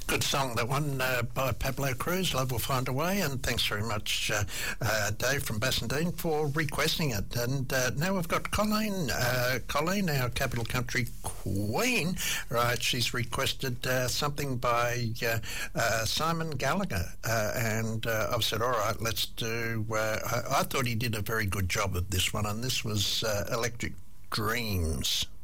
Good song, that one by Pablo Cruz, Love Will Find a Way, and thanks very much, Dave from Bassendean, for requesting it. And now we've got Colleen, our Capital Country queen. Right, she's requested something by Simon Gallagher, and I've said, all right, let's do... I thought he did a very good job of this one, and this was Electric Dreams.